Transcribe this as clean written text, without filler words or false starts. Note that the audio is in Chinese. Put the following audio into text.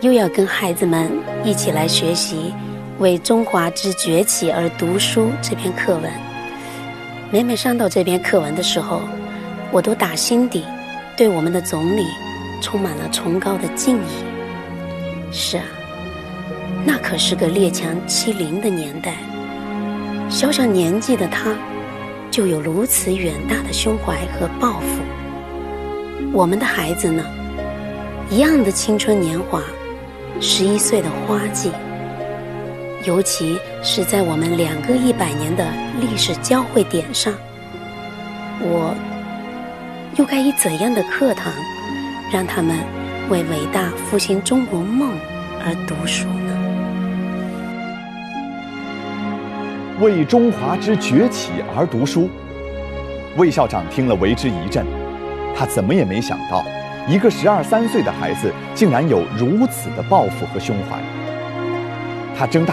又要跟孩子们一起来学习为中华之崛起而读书这篇课文。每每上到这篇课文的时候，我都打心底对我们的总理充满了崇高的敬意。是啊，那可是个列强欺凌的年代，小小年纪的他就有如此远大的胸怀和抱负。我们的孩子呢，一样的青春年华，11岁的花季，尤其是在我们2个100年的历史交汇点上，我又该以怎样的课堂让他们为伟大复兴中国梦而读书呢？ 为中华之崛起而读书，魏校长听了为之一振。他怎么也没想到，一个12、13岁的孩子竟然有如此的抱负和胸怀。他睁大